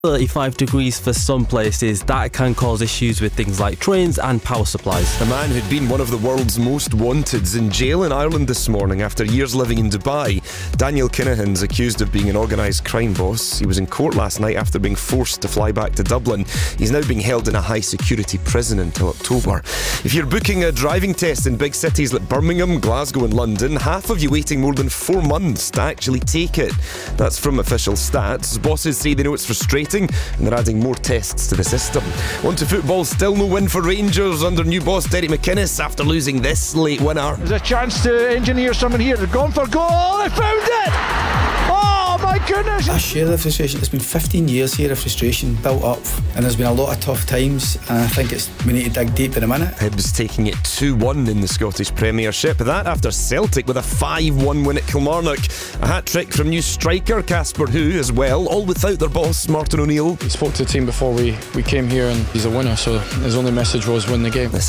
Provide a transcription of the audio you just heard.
35 degrees for some places, that can cause issues with things like trains and power supplies. A man who'd been one of the world's most wanted's in jail in Ireland this morning after years living in Dubai. Daniel Kinahan's accused of being an organised crime boss. He was in court last night after being forced to fly back to Dublin. He's now being held in a high-security prison until October. If you're booking a driving test in big cities like Birmingham, Glasgow and London, half of you waiting more than 4 months to actually take it. That's from official stats. Bosses say they know it's frustrating and they're adding more tests to the system. On to football, still no win for Rangers under new boss Derek McInnes after losing this late winner. There's a chance to engineer something here. They're going for goal. They found it! Oh my goodness! I share the frustration. It's been 15 years here of frustration built up, and there's been a lot of tough times, and I think we need to dig deep in a minute. Hibs taking it 2-1 in the Scottish Premiership. That after Celtic with a 5-1 win at Kilmarnock. A hat-trick from new striker Casper Hu as well, all without their boss Martin O'Neill. We spoke to the team before we came here and he's a winner, so his only message was win the game.